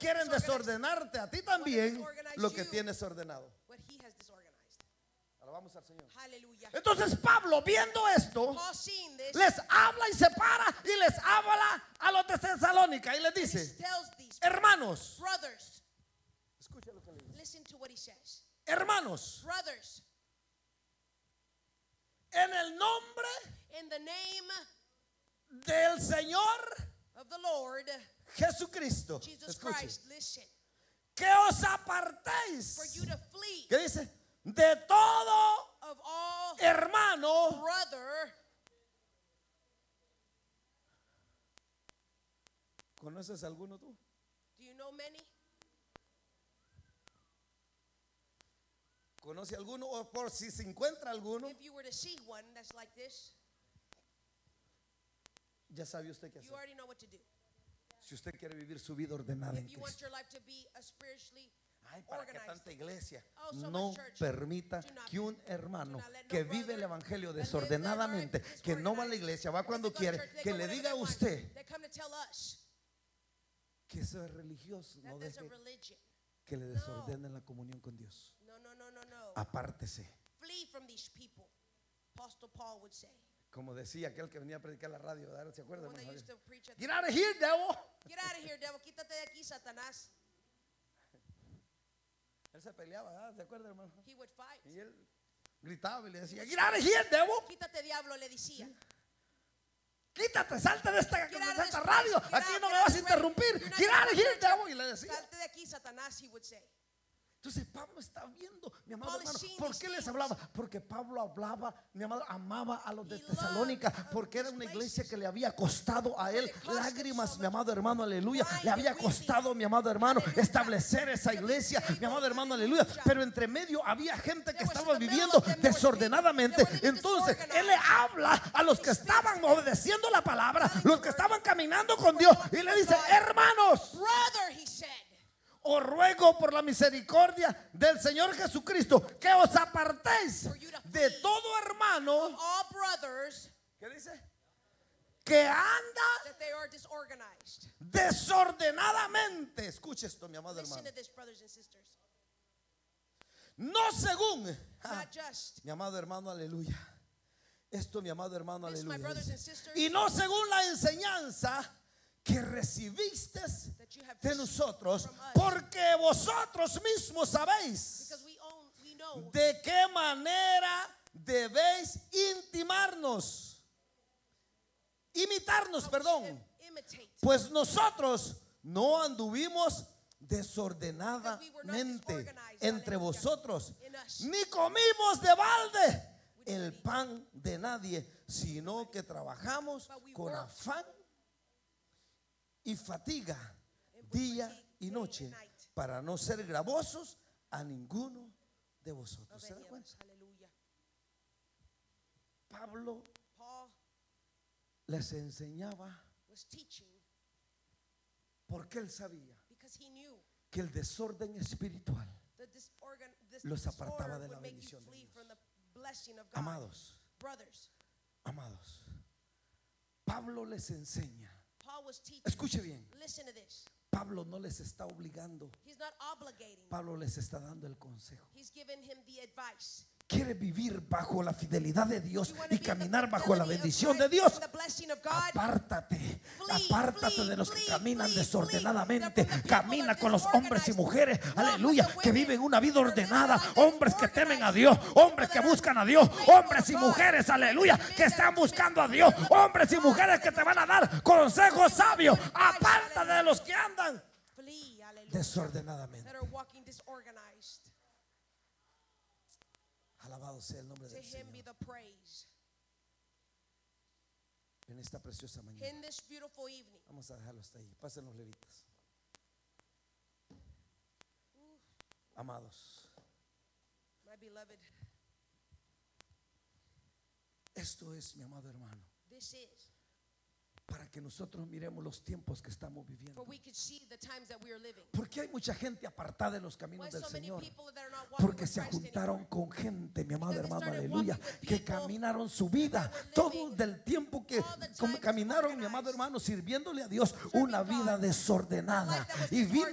quieren desordenarte a ti también lo que tienes ordenado. Alabamos al Señor. Entonces Pablo, viendo esto, les habla y se para y les habla a los de Tesalónica y les dice: hermanos, escucha lo que le dice. Hermanos, en el nombre del Señor Jesucristo, escuche, que os apartéis. ¿Qué dice? De todo hermano ¿Conoces alguno tú? ¿Conoce alguno? O por si se encuentra alguno, ya sabe usted qué hacer. Si usted quiere vivir su vida ordenada en Cristo. Ay, para que tanta iglesia no permita que un hermano que vive el evangelio desordenadamente, que no va a la iglesia, va cuando quiere, que le diga a usted que eso es religioso. No deje que le desordenen la comunión con Dios. Apártese. Como decía aquel que venía a predicar la radio, ¿verdad? ¿Se acuerdan? Get out of here, devil. Get out of here, devil. Quítate de aquí, Satanás. Él se peleaba, ¿verdad? ¿Se acuerdan, hermano? He would fight. Y él gritaba y le decía: Get out of here, devil. Quítate, diablo, le decía. Quítate, salte de esta radio. Aquí no me vas a interrumpir. Get out of here, devil. Y le decía: salte de aquí, Satanás, he would say. Entonces Pablo está viendo, mi amado hermano, ¿por qué les hablaba? Porque Pablo hablaba, mi amado, amaba a los de Tesalónica, porque era una iglesia que le había costado a él lágrimas, mi amado hermano, aleluya. Le había costado, mi amado hermano, establecer esa iglesia, mi amado hermano, aleluya. Pero entre medio había gente que estaba viviendo desordenadamente. Entonces él le habla a los que estaban obedeciendo la palabra, los que estaban caminando con Dios, y le dice: hermanos, os ruego por la misericordia del Señor Jesucristo que os apartéis de todo hermano. ¿Qué dice? Que anda desordenadamente. Escuche esto, mi amado hermano. No según mi amado hermano, aleluya. Esto, mi amado hermano, aleluya. Y no según la enseñanza que recibiste de nosotros, porque vosotros mismos sabéis de qué manera debéis imitarnos, perdón. Pues nosotros no anduvimos desordenadamente entre vosotros, ni comimos de balde el pan de nadie, sino que trabajamos con afán y fatiga día y noche para no ser gravosos a ninguno de vosotros. ¿Se da cuenta? Pablo les enseñaba porque él sabía que el desorden espiritual los apartaba de la bendición de Dios. Amados, Pablo les enseña. Escuche bien. Pablo no les está obligando. Pablo les está dando el consejo. ¿Quieres vivir bajo la fidelidad de Dios y caminar bajo la bendición de Dios? Apártate de los que caminan desordenadamente. Camina con los hombres y mujeres, aleluya, que viven una vida ordenada. Hombres que temen a Dios, hombres que buscan a Dios, hombres y mujeres, aleluya, que están buscando a Dios, hombres y mujeres que te van a dar consejos sabios. Apártate de los que andan desordenadamente. Alabado sea el nombre del Señor. En esta preciosa mañana vamos a dejarlo hasta ahí. Pasen los levitas. Amados, esto es, mi amado hermano, para que nosotros miremos los tiempos que estamos viviendo. Porque hay mucha gente apartada de los caminos del Señor, porque se juntaron con gente, mi amado hermano, aleluya, que caminaron su vida todo del tiempo que caminaron, mi amado hermano, sirviéndole a Dios, una vida desordenada. Y vino